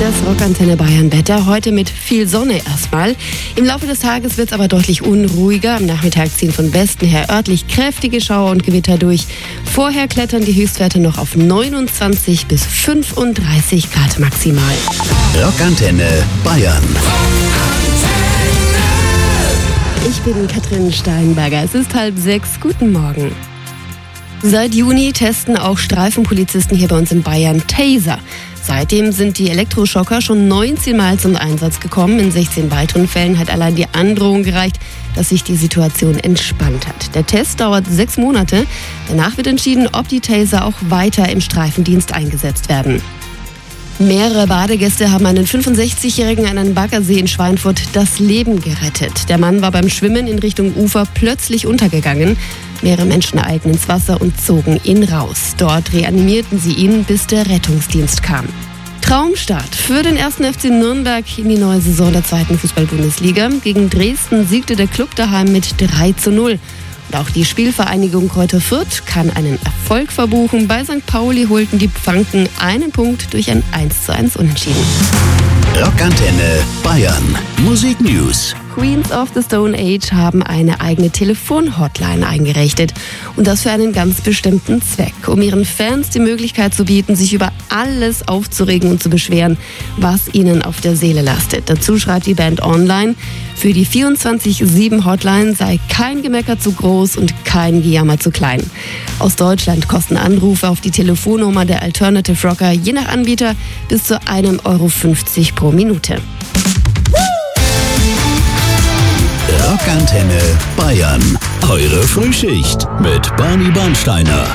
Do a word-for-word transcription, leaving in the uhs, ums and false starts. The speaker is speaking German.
Das Rockantenne Bayern Wetter, heute mit viel Sonne erstmal. Im Laufe des Tages wird es aber deutlich unruhiger. Am Nachmittag ziehen von Westen her örtlich kräftige Schauer und Gewitter durch. Vorher klettern die Höchstwerte noch auf neunundzwanzig bis fünfunddreißig Grad maximal. Rockantenne Bayern. Ich bin Katrin Steinberger. Es ist halb sechs. Guten Morgen. Seit Juni testen auch Streifenpolizisten hier bei uns in Bayern Taser. Seitdem sind die Elektroschocker schon neunzehn Mal zum Einsatz gekommen. In sechzehn weiteren Fällen hat allein die Androhung gereicht, dass sich die Situation entspannt hat. Der Test dauert sechs Monate. Danach wird entschieden, ob die Taser auch weiter im Streifendienst eingesetzt werden. Mehrere Badegäste haben einen fünfundsechzigjährigen an einem Baggersee in Schweinfurt das Leben gerettet. Der Mann war beim Schwimmen in Richtung Ufer plötzlich untergegangen. Mehrere Menschen eilten ins Wasser und zogen ihn raus. Dort reanimierten sie ihn, bis der Rettungsdienst kam. Traumstart für den ersten F C Nürnberg in die neue Saison der zweiten Fußball-Bundesliga. Gegen Dresden siegte der Klub daheim mit drei zu null. Und auch die Spielvereinigung Kräuter Fürth kann einen Erfolg verbuchen. Bei Sankt Pauli holten die Pfanken einen Punkt durch ein eins zu eins Unentschieden. Rockantenne Bayern. Musik News. Queens of the Stone Age haben eine eigene Telefon-Hotline eingerichtet. Und das für einen ganz bestimmten Zweck. Um ihren Fans die Möglichkeit zu bieten, sich über alles aufzuregen und zu beschweren, was ihnen auf der Seele lastet. Dazu schreibt die Band online, für die vierundzwanzig sieben Hotline sei kein Gemecker zu groß und kein Gejammer zu klein. Aus Deutschland kosten Anrufe auf die Telefonnummer der Alternative Rocker je nach Anbieter bis zu ein Euro fünfzig pro Minute. Rockantenne Bayern. Eure Frühschicht mit Barney Bernsteiner.